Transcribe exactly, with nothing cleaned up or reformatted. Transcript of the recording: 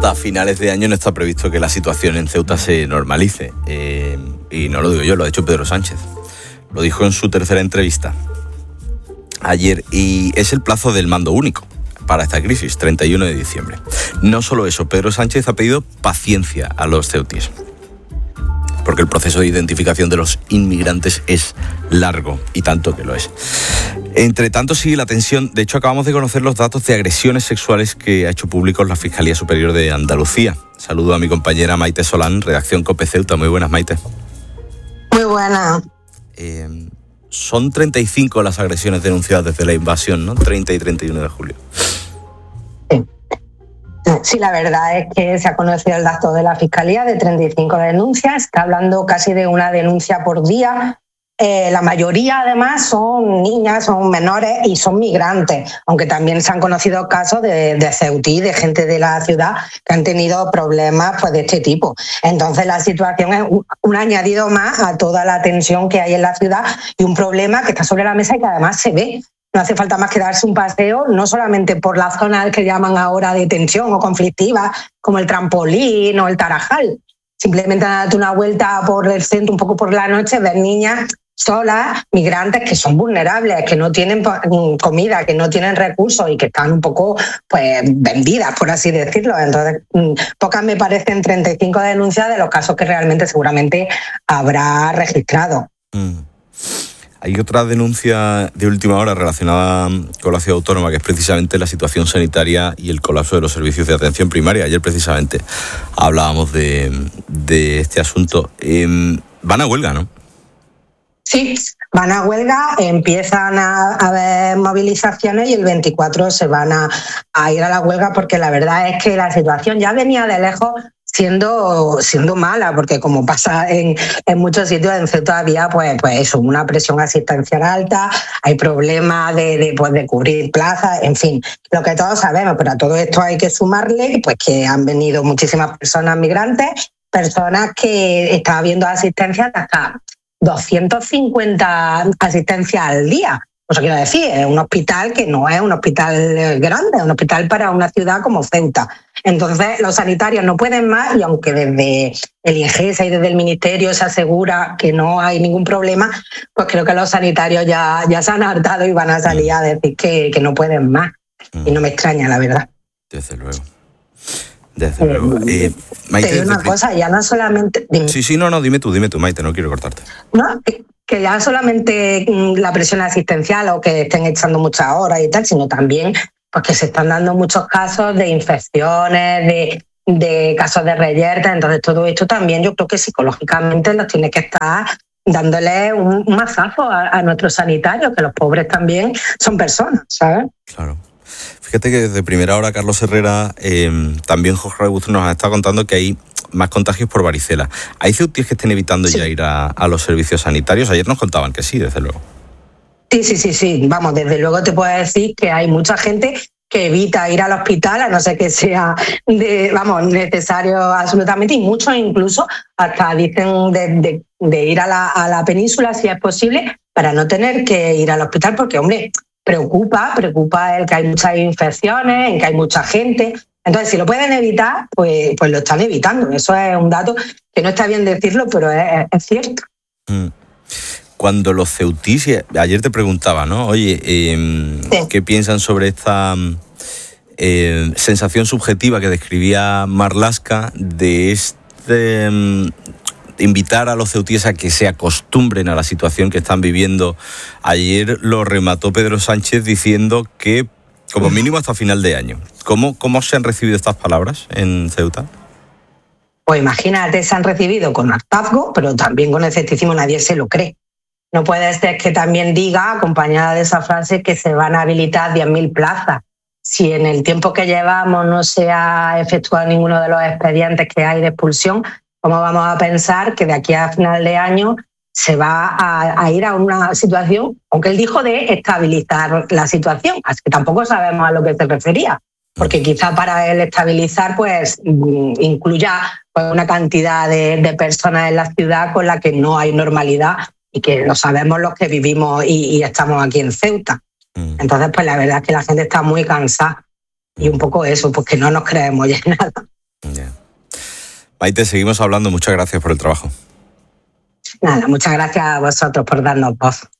hasta finales de año no está previsto que la situación en Ceuta se normalice. Eh, y no lo digo yo, lo ha dicho Pedro Sánchez. Lo dijo en su tercera entrevista ayer, y es el plazo del mando único para esta crisis, treinta y uno de diciembre. No solo eso, Pedro Sánchez ha pedido paciencia a los ceutíes, porque el proceso de identificación de los inmigrantes es largo, y tanto que lo es. Entre tanto, sigue la tensión. De hecho, acabamos de conocer los datos de agresiones sexuales que ha hecho públicos la Fiscalía Superior de Andalucía. Saludo a mi compañera Maite Solán, redacción COPE Ceuta. Muy buenas, Maite. Muy buenas. Eh, son treinta y cinco las agresiones denunciadas desde la invasión, ¿no? treinta y treinta y uno de julio. Sí. Sí, la verdad es que se ha conocido el dato de la Fiscalía de treinta y cinco denuncias. Está hablando casi de una denuncia por día. Eh, la mayoría, además, son niñas, son menores y son migrantes, aunque también se han conocido casos de, de ceutí, de gente de la ciudad que han tenido problemas pues, de este tipo. Entonces, la situación es un, un añadido más a toda la tensión que hay en la ciudad y un problema que está sobre la mesa y que además se ve. No hace falta más que darse un paseo, no solamente por la zona que llaman ahora de tensión o conflictiva, como el Trampolín o el Tarajal. Simplemente darte una vuelta por el centro, un poco por la noche, ver niñas solas, migrantes que son vulnerables, que no tienen comida, que no tienen recursos y que están un poco pues vendidas, por así decirlo. Entonces, pocas me parecen treinta y cinco denuncias de los casos que realmente seguramente habrá registrado. Mm. Hay otra denuncia de última hora relacionada con la ciudad autónoma, que es precisamente la situación sanitaria y el colapso de los servicios de atención primaria. Ayer precisamente hablábamos de, de este asunto. Eh, van a huelga, ¿no? Sí, van a huelga, empiezan a haber movilizaciones y el veinticuatro se van a, a ir a la huelga, porque la verdad es que la situación ya venía de lejos siendo, siendo mala, porque como pasa en, en muchos sitios, en Ceuta había pues, pues eso, una presión asistencial alta, hay problemas de, de, pues, de cubrir plazas, en fin, lo que todos sabemos, pero a todo esto hay que sumarle pues, que han venido muchísimas personas migrantes, personas que están viendo asistencia hasta doscientas cincuenta asistencias al día. Eso quiero decir, es un hospital que no es un hospital grande, es un hospital para una ciudad como Ceuta. Entonces, los sanitarios no pueden más, y aunque desde el INGESA y desde el Ministerio se asegura que no hay ningún problema, pues creo que los sanitarios ya, ya se han hartado y van a salir a decir que, que no pueden más. Y no me extraña, la verdad. Desde luego. Desde luego. Eh, Maite, te digo una desde... cosa, ya no solamente... Dime. Sí, sí, no, no, dime tú, dime tú, Maite, no quiero cortarte. No, que, que ya solamente la presión asistencial o que estén echando muchas horas y tal, sino también pues, que se están dando muchos casos de infecciones, de, de casos de reyerta. Entonces todo esto también yo creo que psicológicamente nos tiene que estar dándole un, un mazazo a, a nuestros sanitarios, que los pobres también son personas, ¿sabes? Claro. Fíjate que desde primera hora Carlos Herrera, eh, también Jorge Augusto nos ha estado contando que hay más contagios por varicela. ¿Hay ceutíes que estén evitando sí. ya ir a, a los servicios sanitarios? Ayer nos contaban que sí, desde luego. Sí, sí, sí, sí. Vamos, desde luego te puedo decir que hay mucha gente que evita ir al hospital, a no ser que sea de, vamos, necesario absolutamente, y muchos incluso hasta dicen de, de, de ir a la, a la península si es posible para no tener que ir al hospital, porque, hombre, preocupa, preocupa el que hay muchas infecciones, en que hay mucha gente. Entonces, si lo pueden evitar, pues, pues lo están evitando. Eso es un dato que no está bien decirlo, pero es, es cierto. Mm. Cuando los ceutíes, ayer te preguntaba, ¿no? Oye, eh, sí. ¿qué piensan sobre esta eh, sensación subjetiva que describía Marlaska de este... Um, invitar a los ceutíes a que se acostumbren a la situación que están viviendo? Ayer lo remató Pedro Sánchez diciendo que como mínimo hasta final de año. ¿Cómo, cómo se han recibido estas palabras en Ceuta? Pues imagínate, se han recibido con hartazgo, pero también con escepticismo, nadie se lo cree. No puede ser que también diga, acompañada de esa frase, que se van a habilitar diez mil plazas. Si en el tiempo que llevamos no se ha efectuado ninguno de los expedientes que hay de expulsión, ¿cómo vamos a pensar que de aquí a final de año se va a, a ir a una situación, aunque él dijo de estabilizar la situación? Así que tampoco sabemos a lo que se refería, porque quizá para él estabilizar pues incluya pues, una cantidad de, de personas en la ciudad con la que no hay normalidad y que lo sabemos los que vivimos y, y estamos aquí en Ceuta. Entonces, pues la verdad es que la gente está muy cansada y un poco eso, porque no nos creemos ya nada. Maite, seguimos hablando. Muchas gracias por el trabajo. Nada, muchas gracias a vosotros por darnos voz.